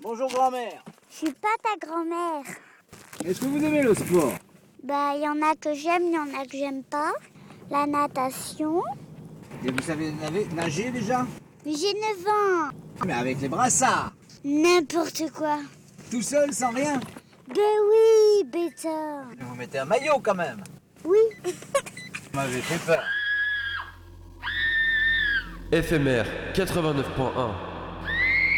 Bonjour grand-mère. Je suis pas ta grand-mère. Est-ce que vous aimez le sport? Bah, il y en a que j'aime, il y en a que j'aime pas. La natation. Et vous savez nager déjà? J'ai 9 ans. Mais avec les brassards. N'importe quoi. Tout seul, sans rien? Ben oui, bêta. Vous mettez un maillot quand même. Oui. Vous m'avez fait peur. FMR 89.1